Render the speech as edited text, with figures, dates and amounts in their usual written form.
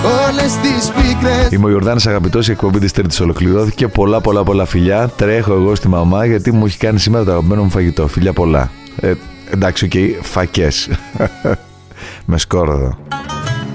όλες τις πίκρες. Είμαι ο Ιορδάνης Αγαπητός, η εκπομπή της Τρίτης ολοκληρώθηκε. Πολλά φιλιά. Τρέχω εγώ στη μαμά γιατί μου έχει κάνει σήμερα το αγαπημένο μου φαγητό. Φιλιά πολλά. Εντάξει, οκ, φακές. Με σκόρδο.